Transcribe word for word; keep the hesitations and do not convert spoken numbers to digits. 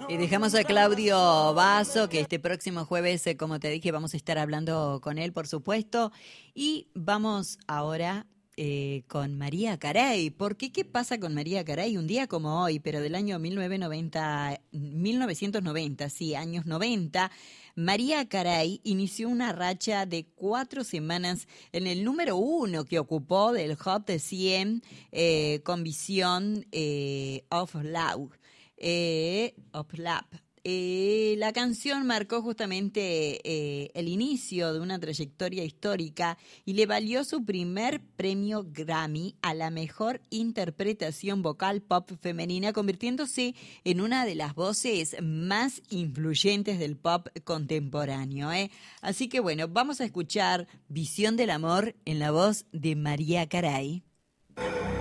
Y dejamos a Claudio Basso, que este próximo jueves, eh, como te dije, vamos a estar hablando con él, por supuesto. Y vamos ahora eh, con María Carey. ¿Por qué? ¿Qué pasa con María Carey? Un día como hoy, pero del año mil novecientos noventa, mil novecientos noventa, sí, años noventa, María Carey inició una racha de cuatro semanas en el número uno que ocupó del Hot cien eh, con Visión eh, of Love. Eh, of Love. Eh, la canción marcó justamente eh, el inicio de una trayectoria histórica y le valió su primer premio Grammy a la mejor interpretación vocal pop femenina, convirtiéndose en una de las voces más influyentes del pop contemporáneo. ¿eh? Así que bueno, vamos a escuchar Visión del Amor en la voz de María Carey.